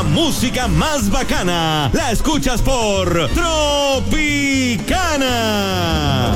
La música más bacana la escuchas por Tropicana.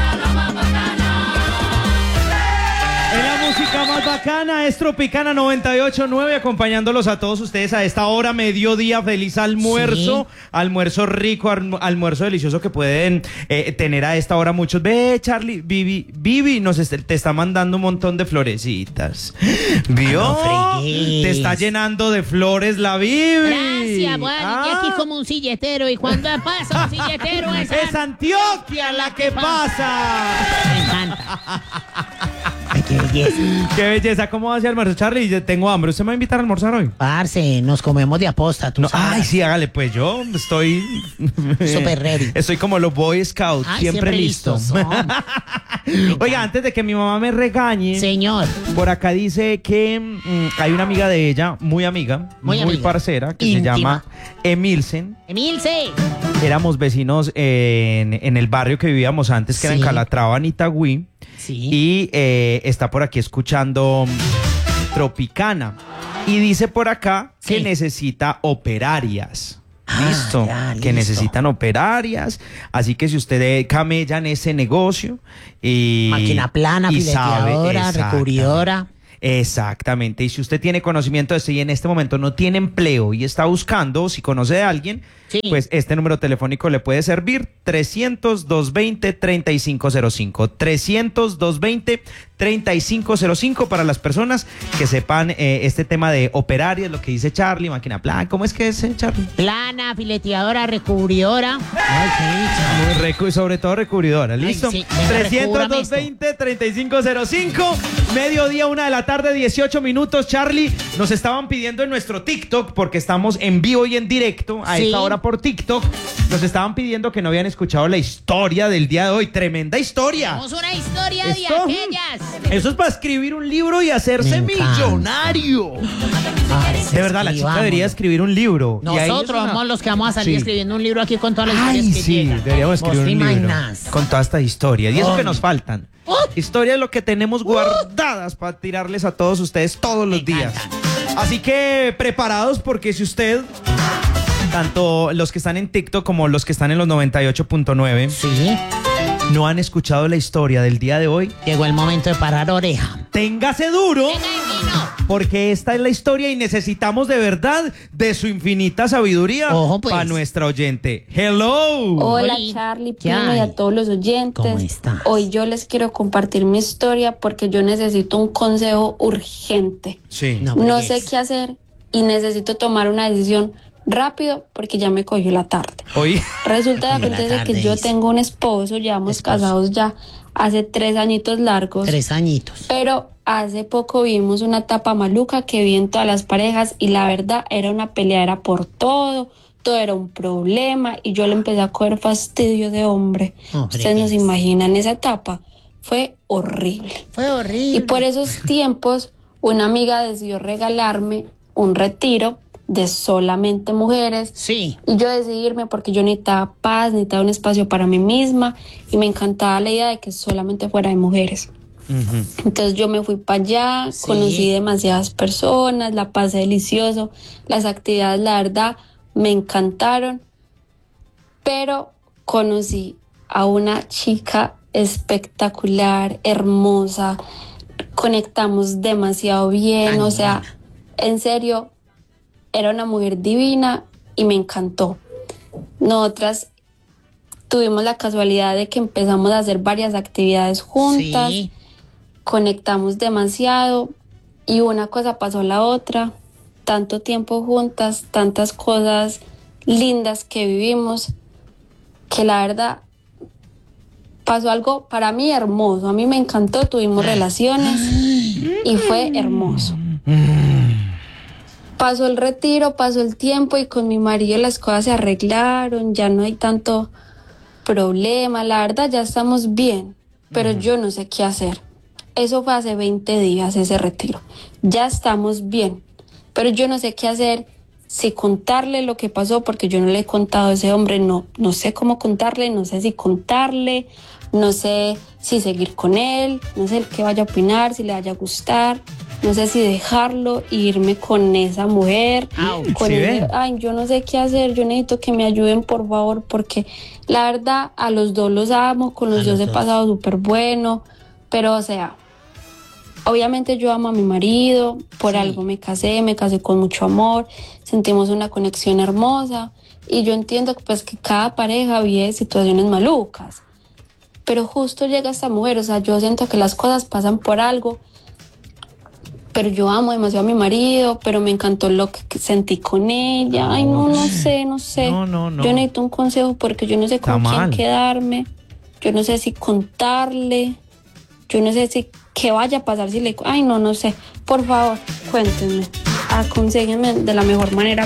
La música más bacana es Tropicana 98.9, acompañándolos a todos ustedes a esta hora, mediodía, feliz almuerzo, sí. Almuerzo rico, almuerzo delicioso que pueden tener a esta hora muchos. Ve, Charlie, Vivi te está mandando un montón de florecitas. ¿Vio? No, te está llenando de flores la Vivi. Gracias, bueno, y aquí como un silletero, y cuando pasa un silletero es Antioquia la que pasa. Me encanta. Ay, qué belleza. Qué belleza. ¿Cómo va a ser almuerzo, Charlie? Tengo hambre. ¿Usted me va a invitar a almorzar hoy? Parce, nos comemos de aposta, tú sabes. Ay, sí, hágale, pues yo estoy... Súper ready. Estoy como los Boy Scouts, siempre listos. Oiga, antes de que mi mamá me regañe... Señor. Por acá dice que hay una amiga de ella, muy amiga, muy parcera, que íntima. Se llama Emilsen. ¡Emilce! Éramos vecinos en el barrio que vivíamos antes, que era en Calatrava, en Itagüí. Sí. Y está por aquí escuchando Tropicana. Y dice por acá que necesita operarias. Listo, que necesitan operarias. Así que si usted camella en ese negocio y máquina plana, fileteadora, recubridora. Exactamente. Y si usted tiene conocimiento de esto y en este momento no tiene empleo y está buscando, si conoce de alguien, pues este número telefónico le puede servir. 300-220-3505. 300-220-3505 para las personas que sepan este tema de operarias, lo que dice Charlie, máquina plana. ¿Cómo es que es, Charlie? Plana, fileteadora, recubridora. Sobre todo recubridora. ¿Listo? 300-220-3505. Mediodía, 1:00 p.m, 18 minutos. Charlie, nos estaban pidiendo en nuestro TikTok, porque estamos en vivo y en directo a esta hora por TikTok. Nos estaban pidiendo que no habían escuchado la historia del día de hoy. Tremenda historia. Tenemos una historia de aquellas. Eso es para escribir un libro y hacerse millonario. De verdad, la chica debería escribir un libro. Nosotros somos los que vamos a salir escribiendo un libro aquí con todas las historias que llegan. Deberíamos escribir un libro con toda esta historia. Y eso que nos faltan. Historia es lo que tenemos guardadas para tirarles a todos ustedes todos los días. Así que preparados, porque si usted, tanto los que están en TikTok como los que están en los 98.9, no han escuchado la historia del día de hoy, llegó el momento de parar oreja. Téngase duro, porque esta es la historia y necesitamos de verdad de su infinita sabiduría para nuestra oyente. Hello. Hola, Charlie, Pino, y a todos los oyentes. ¿Cómo estás? Hoy yo les quiero compartir mi historia porque yo necesito un consejo urgente. No sé qué hacer y necesito tomar una decisión rápido porque ya me cogió la tarde. Resulta que yo tengo un esposo, llevamos casados ya hace 3 añitos largos. 3 añitos. Pero hace poco vimos una etapa maluca que vi en todas las parejas y la verdad era una peleadera por todo era un problema y yo le empecé a coger fastidio de hombre. Ustedes no se imaginan, esa etapa fue horrible. Y por esos tiempos una amiga decidió regalarme un retiro de solamente mujeres. Y yo decidí irme porque yo necesitaba paz, necesitaba un espacio para mí misma y me encantaba la idea de que solamente fuera de mujeres. Entonces yo me fui para allá, conocí demasiadas personas, la pasé delicioso, las actividades la verdad me encantaron, pero conocí a una chica espectacular, hermosa, conectamos demasiado bien, o sea, en serio, era una mujer divina y me encantó. Nosotras tuvimos la casualidad de que empezamos a hacer varias actividades juntas, conectamos demasiado y una cosa pasó a la otra, tanto tiempo juntas, tantas cosas lindas que vivimos, que la verdad pasó algo para mí hermoso. A mí me encantó, tuvimos relaciones y fue hermoso. Pasó el retiro, pasó el tiempo y con mi marido las cosas se arreglaron, ya no hay tanto problema, la verdad ya estamos bien, pero yo no sé qué hacer. Eso fue hace 20 días, ese retiro. Ya estamos bien, pero yo no sé qué hacer, si contarle lo que pasó, porque yo no le he contado a ese hombre, no sé cómo contarle, no sé si contarle, no sé si seguir con él, no sé qué vaya a opinar, si le vaya a gustar. no sé si dejarlo e irme con esa mujer, ay, yo no sé qué hacer, yo necesito que me ayuden por favor, porque la verdad a los dos los amo, con los dos he pasado súper bueno, pero o sea, obviamente yo amo a mi marido, por algo me casé con mucho amor, sentimos una conexión hermosa y yo entiendo pues que cada pareja vive situaciones malucas, pero justo llega esta mujer, o sea, yo siento que las cosas pasan por algo. Pero yo amo demasiado a mi marido, pero me encantó lo que sentí con ella. Ay, no sé. No. Yo necesito un consejo porque yo no sé con quién quedarme. Yo no sé si contarle. Yo no sé si qué vaya a pasar si le... Ay, no sé. Por favor, cuéntenme. Aconséjenme de la mejor manera.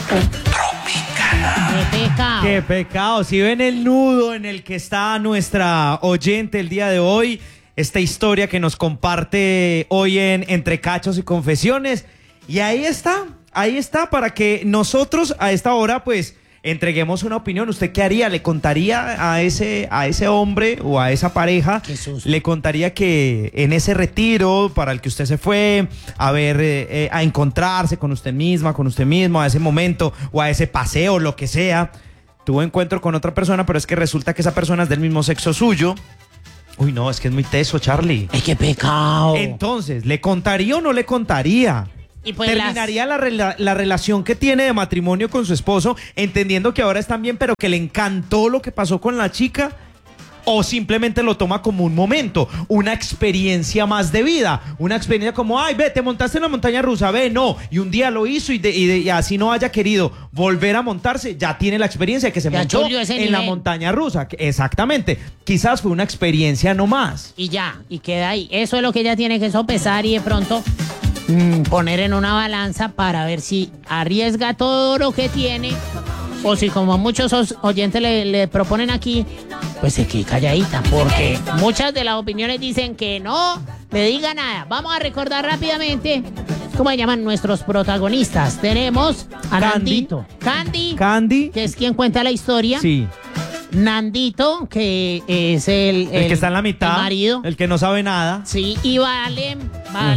¡Qué pecado! ¡Qué pecado! Si ven el nudo en el que está nuestra oyente el día de hoy... Esta historia que nos comparte hoy en Entre Cachos y Confesiones. Y ahí está para que nosotros a esta hora pues entreguemos una opinión. ¿Usted qué haría? ¿Le contaría a ese hombre o a esa pareja? ¿Le contaría que en ese retiro para el que usted se fue a ver, a encontrarse con usted misma, con usted mismo, a ese momento o a ese paseo, lo que sea, tuvo encuentro con otra persona, pero es que resulta que esa persona es del mismo sexo suyo? Uy, no, es que es muy teso, Charlie. ¡Ay, qué pecado! Entonces, ¿le contaría o no le contaría? Y pues ¿terminaría la relación que tiene de matrimonio con su esposo, entendiendo que ahora están bien, pero que le encantó lo que pasó con la chica? ¿O simplemente lo toma como un momento, una experiencia más de vida? Una experiencia como, ay, ve, te montaste en la montaña rusa, ve, no. Y un día lo hizo y así no haya querido volver a montarse, ya tiene la experiencia que se montó en la montaña rusa. Exactamente. Quizás fue una experiencia nomás. Y ya, y queda ahí. Eso es lo que ella tiene que sopesar y de pronto poner en una balanza para ver si arriesga todo lo que tiene o si, como muchos oyentes le proponen aquí, pues se quede calladita, porque muchas de las opiniones dicen que no le diga nada. Vamos a recordar rápidamente cómo se llaman nuestros protagonistas. Tenemos a Nandito. Candy, que es quien cuenta la historia. Sí. Nandito, que es el que está en la mitad, el marido. El que no sabe nada. Sí, y Valentina.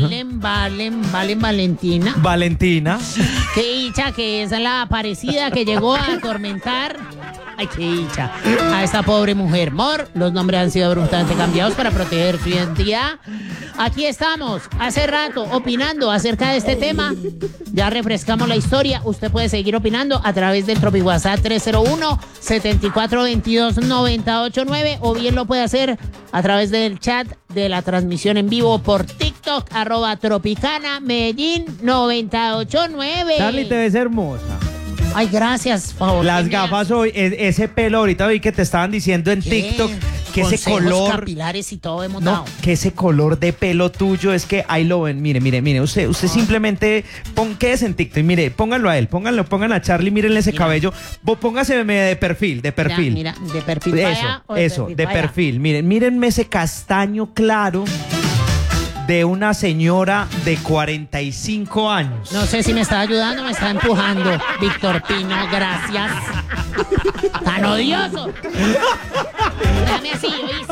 Valentina. Qué dicha, que es la parecida que llegó a atormentar. Ay, qué dicha. A esta pobre mujer. Los nombres han sido brutalmente cambiados para proteger su identidad. Aquí estamos, hace rato, opinando acerca de este tema. Ya refrescamos la historia. Usted puede seguir opinando a través del Tropi WhatsApp 301-7422-989 o bien lo puede hacer a través del chat de la transmisión en vivo por TikTok, @Tropicana Medellín 989. Charlie, te ves hermosa. Ay, gracias, por favor. Las gafas hoy, ese pelo, ahorita vi que te estaban diciendo en TikTok que ese color, capilares y todo hemos dado. Que ese color de pelo tuyo es que ahí lo ven. Mire, usted simplemente quédese en TikTok y mire, pónganlo a él, pongan a Charlie, mírenle ese cabello, póngase de perfil. Ya, mira, de perfil para allá, eso, de perfil. Mírenme ese castaño claro de una señora de 45 años. No sé si me está ayudando o me está empujando. Víctor Pino, gracias. ¡Tan odioso! Déjame así, ¿oíste?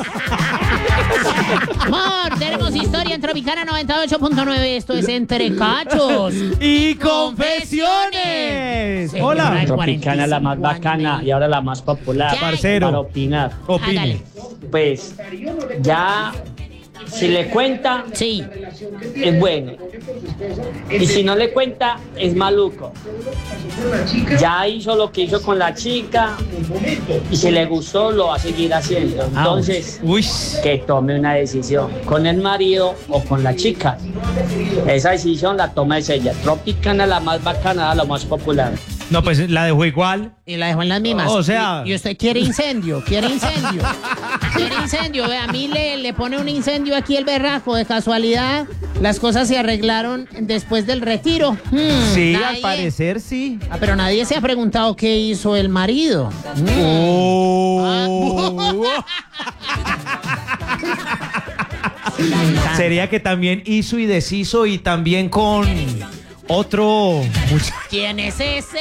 Amor, tenemos historia en Tropicana 98.9. Esto es Entre Cachos y Confesiones. Hola. Tropicana, la más bacana y ahora la más popular. Parcero. Para opinar. Opine. Pues, ya... Si le cuenta, sí, es bueno. Y si no le cuenta, es maluco. Ya hizo lo que hizo con la chica y si le gustó, lo va a seguir haciendo. Entonces, que tome una decisión con el marido o con la chica. Esa decisión la toma es ella. Tropicana, la más bacana, la más popular. No, pues la dejó igual. Y la dejó en las mismas. O sea... Y usted quiere incendio. Quiere incendio. Ve, a mí le pone un incendio aquí el berraco. De casualidad, las cosas se arreglaron después del retiro. Sí, al parecer sí. Pero nadie se ha preguntado qué hizo el marido. Sería que también hizo y deshizo y también con... otro... ¿Quién es ese?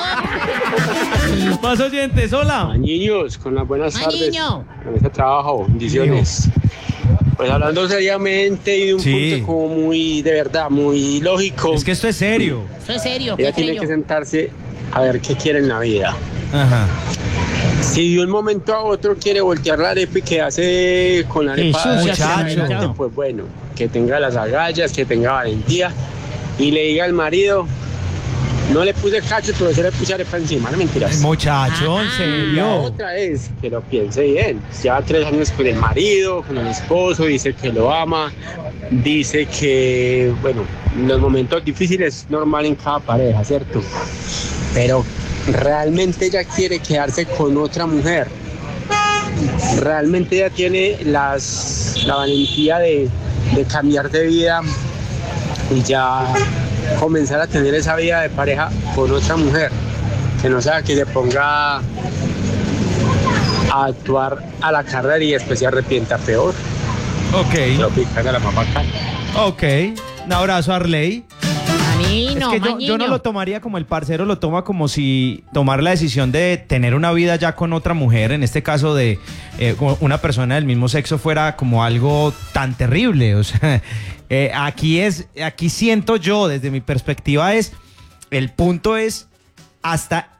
Más oyentes, hola. Niños, con las buenas tardes. Niño. Con este trabajo, bendiciones. Pues hablando seriamente y de un punto como muy, de verdad, muy lógico. Es que esto es serio. Eso es serio. Ella tiene que sentarse a ver qué quiere en la vida. Ajá. Si de un momento a otro quiere voltear la arepa y quedarse con la arepa, muchacho. pues bueno, que tenga las agallas, que tenga valentía y le diga al marido, no le puse cacho, pero se le puse arepa encima, no mentiras. Muchacho, en La serio. otra es que lo piense bien. Lleva 3 años con el marido, con el esposo, dice que lo ama, dice que, bueno, los momentos difíciles es normal en cada pareja, ¿cierto? Pero realmente ella quiere quedarse con otra mujer. Realmente ella tiene la valentía de cambiar de vida y ya comenzar a tener esa vida de pareja con otra mujer, que no sea que se ponga a actuar a la carrera y después se arrepienta peor. Ok. Tropicana, la más bacana. Ok. Un abrazo, Arley. A mí no, Es que yo no lo tomaría como el parcero lo toma, como si tomar la decisión de tener una vida ya con otra mujer, en este caso de una persona del mismo sexo, fuera como algo tan terrible. O sea, aquí siento yo, desde mi perspectiva, el punto es hasta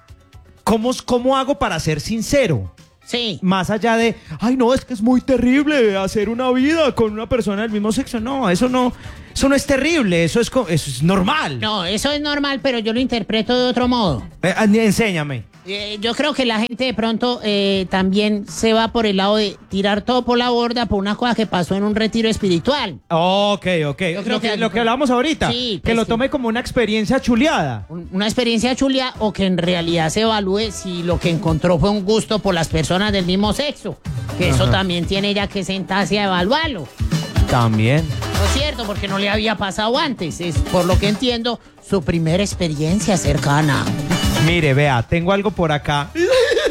cómo hago para ser sincero. Sí. Más allá de, ay no, es que es muy terrible hacer una vida con una persona del mismo sexo. No, eso no es terrible, eso es normal. No, eso es normal, pero yo lo interpreto de otro modo. Enséñame. Yo creo que la gente de pronto también se va por el lado de tirar todo por la borda por una cosa que pasó en un retiro espiritual. Ok. Yo creo que Lo que hablábamos ahorita, sí, que pues lo sí. tome como una experiencia chuleada. Una experiencia chulia o que en realidad se evalúe si lo que encontró fue un gusto por las personas del mismo sexo. Que eso también tiene ella que sentarse a evaluarlo. También. No es cierto, porque no le había pasado antes. Es, por lo que entiendo, su primera experiencia cercana. Mire, vea, tengo algo por acá. ¿Qué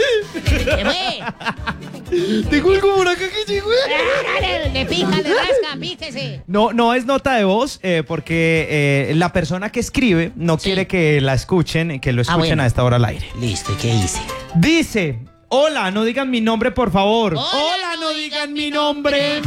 fue? Tengo algo por acá que llegó. Le pica, le rasca, píquese. No es nota de voz, porque la persona que escribe no Sí. quiere que la escuchen, que lo escuchen bueno. a esta hora al aire. Listo, ¿y qué hice? Dice, hola, no digan mi nombre, por favor. Hola, no digan mi nombre.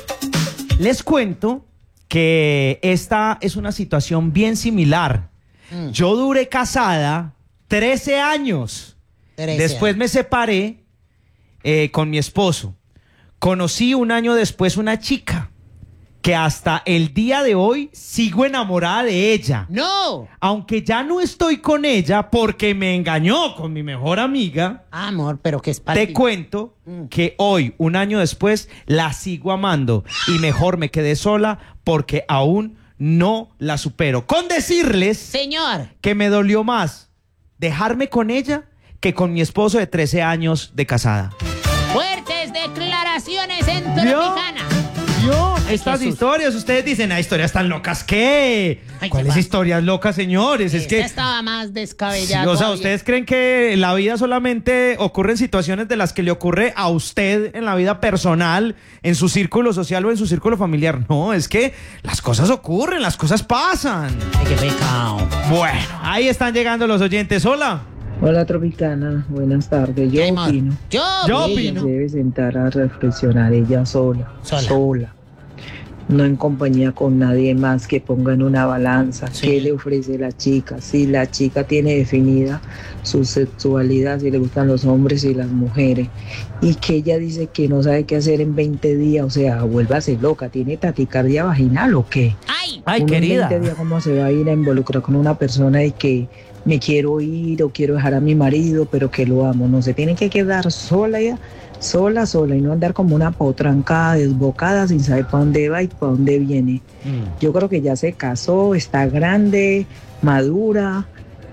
Les cuento que esta es una situación bien similar. Yo duré casada 13 años. 13 Después me separé con mi esposo. Conocí un año después una chica que hasta el día de hoy sigo enamorada de ella. ¡No! Aunque ya no estoy con ella porque me engañó con mi mejor amiga. Amor, pero que es para Te ti. cuento que hoy, un año después, la sigo amando y mejor me quedé sola porque aún no la supero. Con decirles Señor. que me dolió más dejarme con ella que con mi esposo de 13 años de casada. Fuertes declaraciones en ¿Vio? Tropicana. Yo, estas Jesús. historias, ustedes dicen, historias tan locas, ¿qué? Ay, ¿Cuáles ¿qué pasa? historias locas, señores? Es Esta que, estaba más sí, descabellada. o sea, todavía. ¿ustedes creen que la vida solamente ocurren situaciones de las que le ocurre a usted en la vida personal, en su círculo social o en su círculo familiar? No, es que las cosas ocurren, las cosas pasan. Ay, qué pecado. Bueno, ahí están llegando los oyentes. Hola. Hola Tropicana, buenas tardes. ¿Qué Yo hay, amor? opino Yo Yo que opino. ella se debe sentar a reflexionar ella sola, no en compañía con nadie más, que ponga en una balanza Sí. qué le ofrece la chica. Si la chica tiene definida su sexualidad, si le gustan los hombres y las mujeres, y que ella dice que no sabe qué hacer en 20 días, o sea, vuélvase loca, ¿tiene taquicardia vaginal o qué? ¡Ay! Ay, Uno en querida. 20 días, ¿cómo se va a ir a involucrar con una persona y que me quiero ir o quiero dejar a mi marido, pero que lo amo? No, se tiene que quedar sola ya, sola, y no andar como una potrancada, desbocada, sin saber para dónde va y para dónde viene. Yo creo que ya se casó, está grande, madura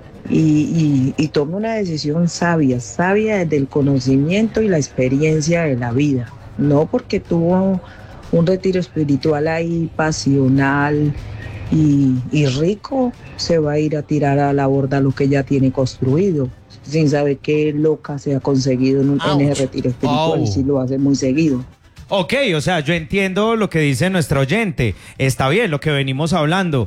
y toma una decisión sabia desde el conocimiento y la experiencia de la vida. No porque tuvo un retiro espiritual ahí pasional y rico, se va a ir a tirar a la borda lo que ya tiene construido, sin saber qué loca se ha conseguido en ese retiro espiritual, Au. y sí lo hace muy seguido. Ok, o sea, yo entiendo lo que dice nuestro oyente. Está bien lo que venimos hablando.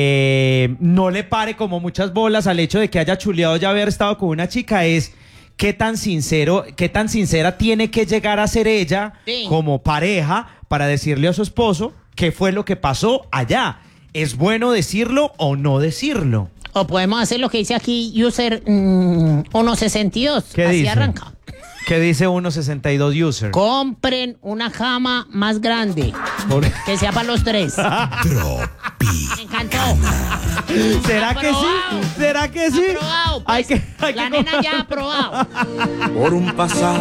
No le pare como muchas bolas al hecho de que haya chuleado ya haber estado con una chica. Es qué tan sincera tiene que llegar a ser ella Sí. como pareja para decirle a su esposo qué fue lo que pasó allá. ¿Es bueno decirlo o no decirlo? O podemos hacer lo que dice aquí user 162. ¿Qué Así dice? arranca. ¿Qué dice 162 user? Compren una cama más grande. Que sea para los 3. Me encantó. ¿Será que sí? Aprobado. ¿Será que sí? Aprobado. Hay Pues, que la nena ya ha aprobado. Por un pasado